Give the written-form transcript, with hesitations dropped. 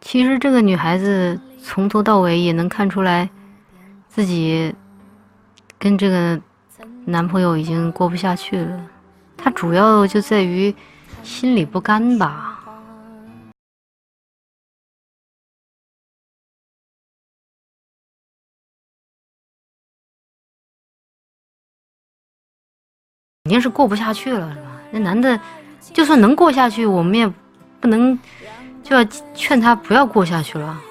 其实这个女孩子从头到尾也能看出来，自己跟这个男朋友已经过不下去了。她主要就在于心里不甘吧。肯定是过不下去了，是吧？那男的就算能过下去，我们也不能就要劝他不要过下去了。